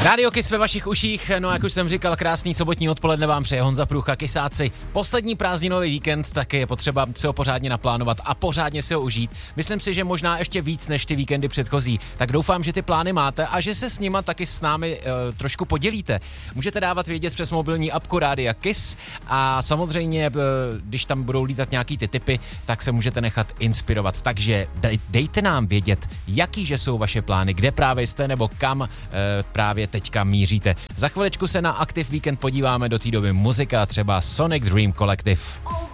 Rádio Kiss ve vašich uších, no jak už jsem říkal, krásný sobotní odpoledne vám přeje Honza Průcha, Kisáci. Poslední prázdninový víkend, tak je potřeba si ho pořádně naplánovat a pořádně si ho užít. Myslím si, že možná ještě víc než ty víkendy předchozí. Tak doufám, že ty plány máte a že se s nima taky s námi trošku podělíte. Můžete dávat vědět přes mobilní apku Rádia Kiss a samozřejmě, když tam budou lítat nějaký ty tipy, tak se můžete nechat inspirovat. Takže dejte nám vědět, jaký že jsou vaše plány, kde právě jste nebo kam právě teďka míříte. Za chviličku se na Active Weekend podíváme, do té doby muzika, třeba Sonic Dream Collective.